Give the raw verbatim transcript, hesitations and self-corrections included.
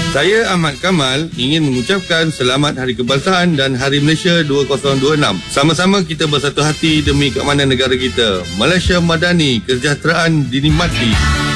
Saya Ahmad Kamal ingin mengucapkan selamat Hari Kebangsaan dan Hari Malaysia dua ribu dua puluh enam. Sama-sama kita bersatu hati demi keamanan negara kita. Malaysia Madani, kesejahteraan dinikmati.